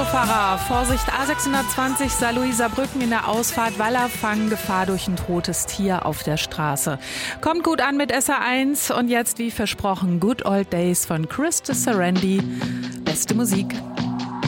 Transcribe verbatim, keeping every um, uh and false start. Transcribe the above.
Autofahrer, Vorsicht, A sechshundertzwanzig Saarlouiser-Brücken in der Ausfahrt Wallerfang, Gefahr durch ein totes Tier auf der Straße. Kommt gut an mit S R eins und jetzt wie versprochen Good Old Days von Chris Sarandon. Beste Musik.